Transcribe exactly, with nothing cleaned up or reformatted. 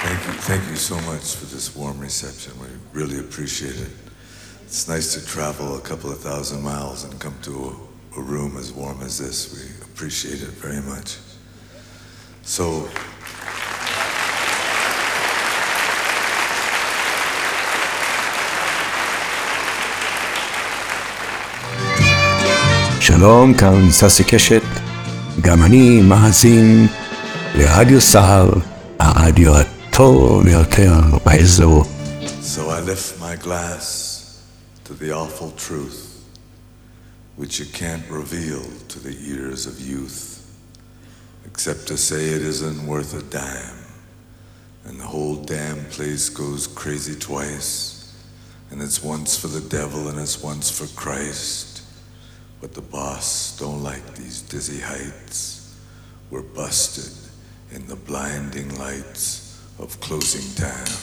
Thank you, thank you so much for this warm reception. We really appreciate it. It's nice to travel a couple of thousand miles and come to a, a room as warm as this. We appreciate it very much. So, שלום, כאן ססי קשת, גם אני מאזין לרדיו סהר, הרדיו הטוב ביותר באזור. so I lift my glass to the awful truth, which you can't reveal to the ears of youth, except to say it isn't worth a dime, and the whole damn place goes crazy twice, and it's once for the devil and it's once for Christ. But the boss don't like these dizzy heights. We're busted in the blinding lights of closing time.